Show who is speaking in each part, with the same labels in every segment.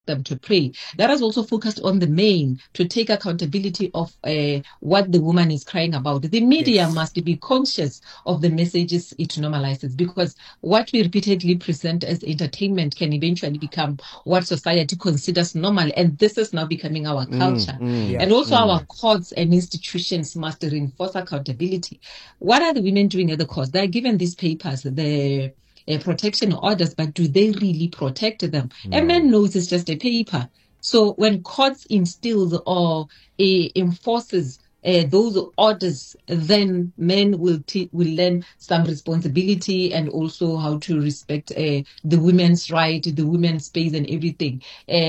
Speaker 1: them to pray. Let us also focus on the men to take accountability of what the woman is crying about. The media must be conscious of the messages it normalizes, because what we repeatedly present as entertainment can eventually become what society considers normal, and this is now becoming our culture. And also our courts and institutions must reinforce accountability. What are the women doing at the courts? They're given these papers, the protection orders, but do they really protect them? No. A man knows it's just a paper. So when courts instills or enforces those orders, then men will learn some responsibility and also how to respect the women's right, the women's space and everything.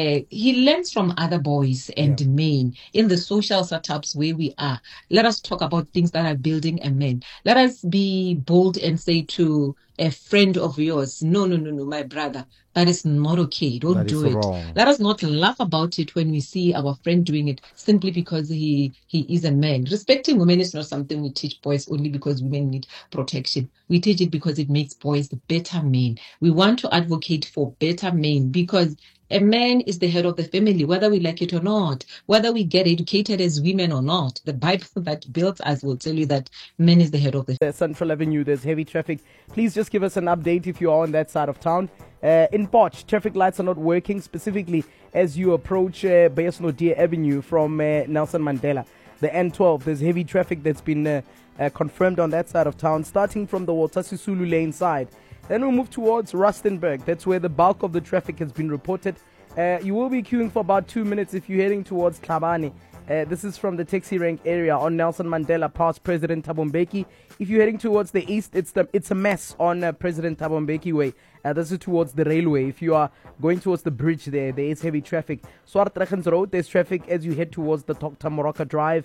Speaker 1: He learns from other boys and men in the social setups where we are. Let us talk about things that are building a man. Let us be bold and say to a friend of yours, no, my brother, that is not okay. Don't do it. Wrong. Let us not laugh about it when we see our friend doing it simply because he is a man. Respecting women is not something we teach boys only because women need protection. We teach it because it makes boys better men. We want to advocate for better men because a man is the head of the family, whether we like it or not, whether we get educated as women or not. The Bible that builds us will tell you that man is the head of the family.
Speaker 2: Central Avenue, there's heavy traffic. Please just give us an update if you are on that side of town. In Potch, traffic lights are not working, specifically as you approach Bayesnodia Avenue from Nelson Mandela. The N12, there's heavy traffic that's been confirmed on that side of town, starting from the Watasisulu lane side. Then we move towards Rustenburg. That's where the bulk of the traffic has been reported. You will be queuing for about 2 minutes if you're heading towards Tlhabane. This is from the taxi rank area on Nelson Mandela past President Thabo Mbeki. If you're heading towards the east, it's a mess on President Thabo Mbeki way. This is towards the railway. If you are going towards the bridge there is heavy traffic. Swartregens Road, there's traffic as you head towards the Dr. Morocco Drive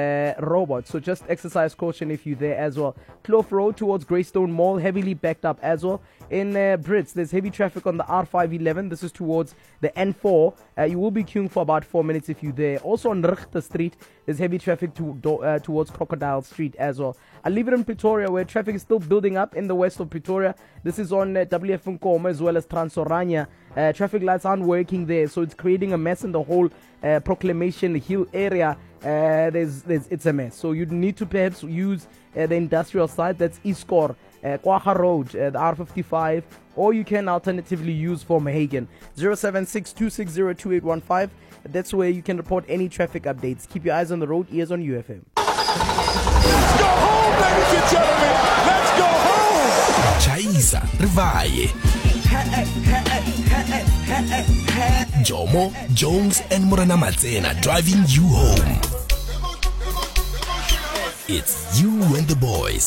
Speaker 2: robot. So just exercise caution if you're there as well. Clough Road towards Greystone Mall, heavily backed up as well. In Brits, there's heavy traffic on the R511. This is towards the N4. You will be queuing for about 4 minutes if you're there. Also on Richter Street, there's heavy traffic towards Crocodile Street as well. I'll leave it in Pretoria, where traffic is still building up in the west of Pretoria. This is on WF Nkomo as well as Transorania. Traffic lights aren't working there, so it's creating a mess in the whole Proclamation Hill area. It's a mess. So you need to perhaps use the industrial side, that's Eastcore, Kwaha Road, the R55, or you can alternatively use Formhagen. 076-260-2815. That's where you can report any traffic updates. Keep your eyes on the road, ears on UFM.
Speaker 3: Let's go home, ladies and gentlemen. Let's go home.
Speaker 4: Chaisa, Rivaye. Jomo, Jones, and Morana Matsena driving you home. It's you and the boys.